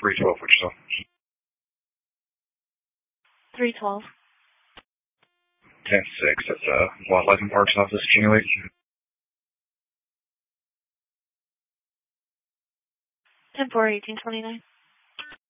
312, Wichita. 312. 10-6, that's Wildlife and Parks Office, January. Ten 4 1829.